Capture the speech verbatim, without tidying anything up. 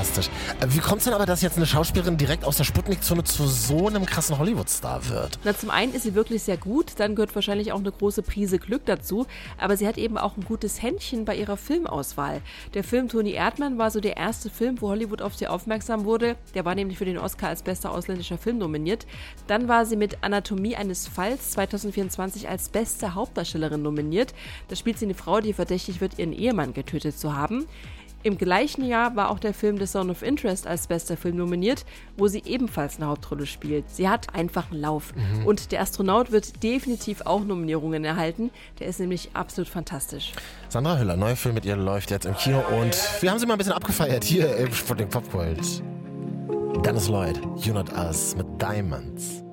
fantastisch. Wie kommt es denn aber, dass jetzt eine Schauspielerin direkt aus der Sputnik-Zone zu so einem krassen Hollywood-Star wird? Na, zum einen ist sie wirklich sehr gut, dann gehört wahrscheinlich auch eine große Prise Glück dazu, aber sie hat eben auch ein gutes Händchen bei ihrer Filmauswahl. Der Film Toni Erdmann war so der erste Film, wo Hollywood auf sie aufmerksam wurde. Der war nämlich für den Oscar als bester ausländischer Film nominiert. Dann war sie mit Anatomie eines Falls zweitausendvierundzwanzig als beste Hauptdarstellerin nominiert. Da spielt sie eine Frau, die verdächtigt wird, ihren Ehemann getötet zu haben. Im gleichen Jahr war auch der Film The Zone of Interest als bester Film nominiert, wo sie ebenfalls eine Hauptrolle spielt. Sie hat einfach einen Lauf. Mhm. Und der Astronaut wird definitiv auch Nominierungen erhalten. Der ist nämlich absolut fantastisch. Sandra Hüller, neuer Film mit ihr läuft jetzt im Kino und wir haben sie mal ein bisschen abgefeiert hier im Sputnik Popgold. Dennis Lloyd, You Not Us mit Diamonds.